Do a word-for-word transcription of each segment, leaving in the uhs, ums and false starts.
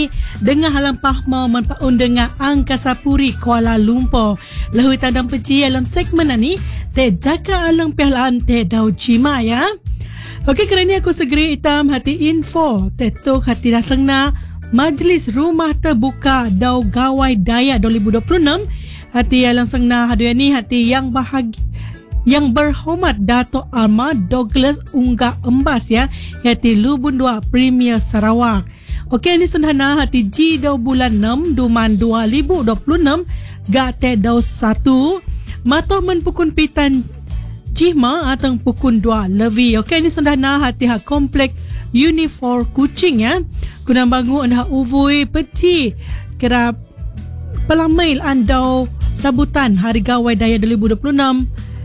Dengan halang pahma mempaun dengan Angkasa Puri Kuala Lumpur. Lahu tandang peci dalam segmen ni te jaga alang pialaan te dau cima ya. Okey, kerana aku segera hitam hati info te tok hati dasangna Majlis Rumah Terbuka Dau Gawai Daya dua ribu dua puluh enam. Hati alang sangna hadir ni hati yang bahagia yang berhormat Dato' Ahmad Douglas Unggah Embas ya, hati Lubun dua Premier Sarawak. Okey, ini sederhana hati G dau bulan enam Duman dua ribu dua puluh enam gak te dau satu matoh men pukun pitan Jihma atau pukun dua lebih. Okey, ini sederhana hati ha komplek Unifor Kuching ya. Kunang bangun anda uvui peci kira pelamail andau sabutan Hari Gawai Daya dua ribu dua puluh enam.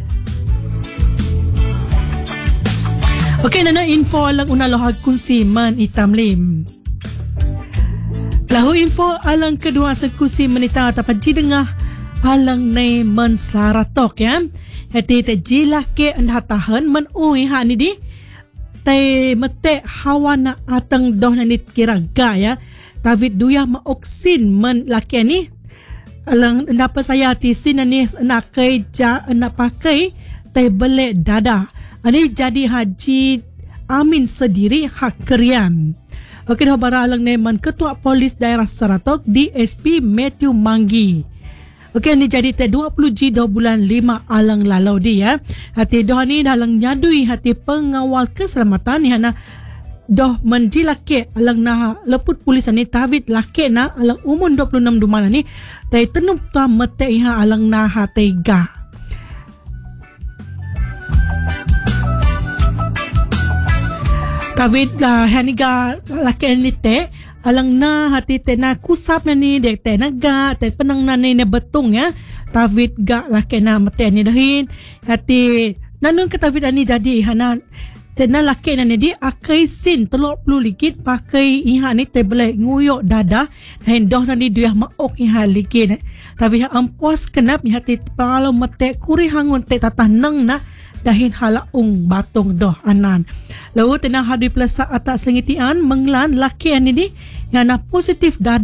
Okey, nana info alang una lohak kunsi man hitam lim. Lahu info alang kedua sekusi menita tapaji dengah alang nei men saratok ya. Hati te jilah ke anda tahan men ui ha ni di. Te mete hawana atang doh nanit kira ga ya. David duyah ma oksin men laki ni. Alang anda saya ti sin ni nak kai ja nak pakai te bele dada. Ini jadi Haji Amin sendiri hak kerian. Okey, dah bara alang neman Ketua Polis Daerah Saratok D S P Matthew Manggi. Okey, ini jadi te dua puluh G dua bulan lima alang lalau dia. Hati doh ni dalang nyadui hati pengawal keselamatan ni hana doh menjilake alang nah leput polis ni tabit lake na alang umur dua puluh enam duman ni te tenup tua mete iha alang nah hatega. David lah haniga laki ni te alang na hati te na kusap na ni dek te naga te penang na ni betung ya. David ga laki na mate ni dahin hati nanun ke David ni jadi hana te na laki na ni di akai sin telok puluh likit pakai iha ni te boleh nguyok dada dan doh na ni dia maok iha likit. Tapi ampuas kenap ni hati kalau mate kuri hangun te tatah nang na dahin halaung batong doh anan. Lalu tenang hadi pelasa atas sengitian menglan laki ani ni yang na positif dada